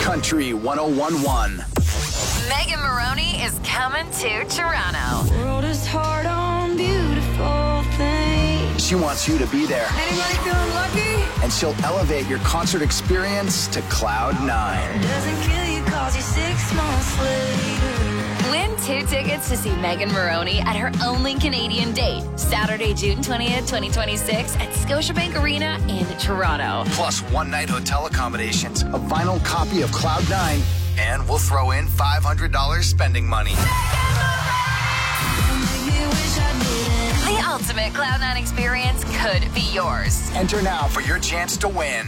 Country 101.1. Megan Maroney is coming to Toronto. World is hard on beautiful things. She wants you to be there. Anybody feeling lucky? And she'll elevate your concert experience to Cloud 9. Doesn't kill you 'cause you're 6 months later. Win 2 tickets to see Megan Maroney at her only Canadian date, Saturday, June 20th, 2026 at Scotiabank Arena in Toronto. Plus one-night hotel accommodations, a vinyl copy of Cloud 9, and we'll throw in $500 spending money. The ultimate Cloud 9 experience could be yours. Enter now for your chance to win.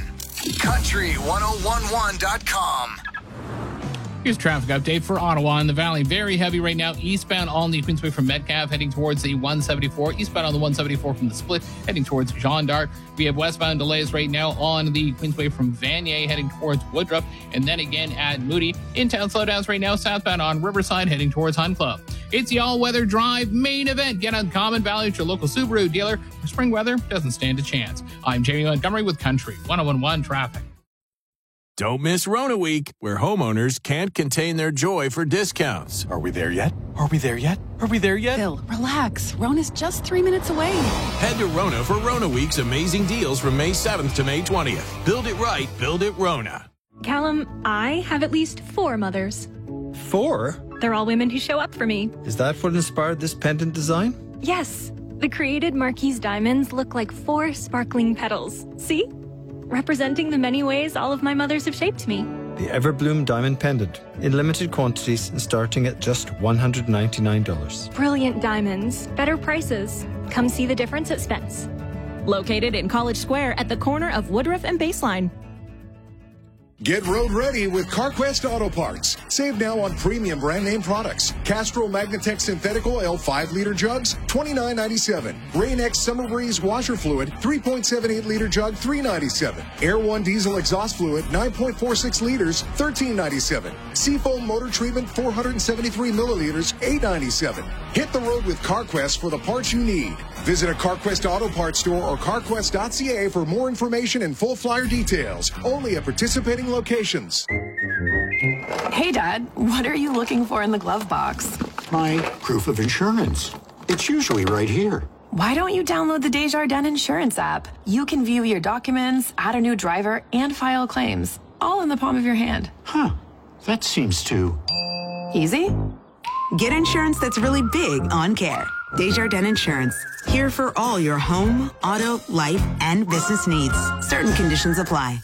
Country1011.com. Here's a traffic update for Ottawa and the Valley. Very heavy right now. Eastbound on the Queensway from Metcalfe, heading towards the 174. Eastbound on the 174 from the Split, heading towards Jean d'Arc. We have westbound delays right now on the Queensway from Vanier, heading towards Woodruff. And then again at Moody. In-town slowdowns right now, southbound on Riverside, heading towards Hun Club. It's the all-weather drive main event. Get on Common Valley at your local Subaru dealer, where spring weather doesn't stand a chance. I'm Jamie Montgomery with Country 101.1 Traffic. Don't miss Rona Week, where homeowners can't contain their joy for discounts. Are we there yet? Are we there yet? Are we there yet? Bill, relax. Rona's just 3 minutes away. Head to Rona for Rona Week's amazing deals from May 7th to May 20th. Build it right, build it Rona. Callum, I have at least 4 mothers. 4? They're all women who show up for me. Is that what inspired this pendant design? Yes. The created Marquise diamonds look like 4 sparkling petals. See? Representing the many ways all of my mothers have shaped me. The Everbloom Diamond Pendant, in limited quantities and starting at just $199. Brilliant diamonds, better prices. Come see the difference at Spence. Located in College Square at the corner of Woodruff and Baseline. Get road ready with CarQuest Auto Parts. Save now on premium brand name products. Castrol Magnatech Synthetic Oil 5-liter jugs, $29.97. Rain-X Summer Breeze washer fluid, 3.78-liter jug, $3.97. Air One Diesel exhaust fluid, 9.46 liters, $13.97. Seafoam motor treatment, 473 milliliters, $8.97. Hit the road with CarQuest for the parts you need. Visit a CarQuest Auto Parts store or carquest.ca for more information and full flyer details. Only at participating locations. Hey, Dad, what are you looking for in the glove box? My proof of insurance. It's usually right here. Why don't you download the Desjardins Insurance app? You can view your documents, add a new driver, and file claims, all in the palm of your hand. Huh. That seems too easy. Get insurance that's really big on care. Desjardins Insurance. Here for all your home, auto, life, and business needs. Certain conditions apply.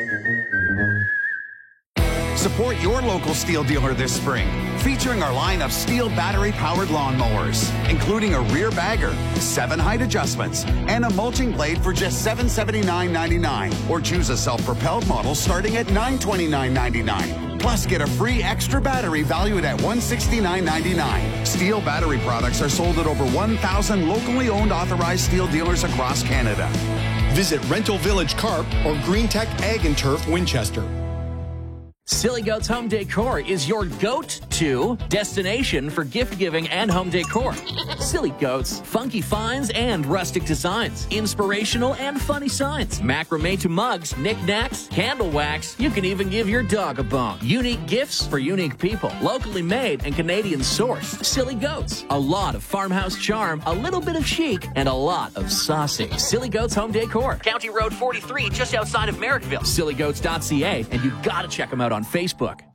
Support your local Steel dealer this spring, featuring our line of Steel battery-powered lawnmowers, including a rear bagger, 7 height adjustments, and a mulching blade for just $779.99. Or choose a self-propelled model starting at $929.99. Plus, get a free extra battery valued at $169.99. Steel battery products are sold at over 1,000 locally owned authorized Steel dealers across Canada. Visit Rental Village Carp or Green Tech Ag and Turf Winchester. Silly Goats Home Decor is your go-to destination for gift giving and home decor. Silly Goats, funky finds and rustic designs, inspirational and funny signs, macrame to mugs, knickknacks, candle wax. You can even give your dog a bone. Unique gifts for unique people, locally made and Canadian sourced. Silly Goats, a lot of farmhouse charm, a little bit of chic, and a lot of saucy. Silly Goats Home Decor, County Road 43, just outside of Merrickville. SillyGoats.ca, and you gotta check them out on Facebook.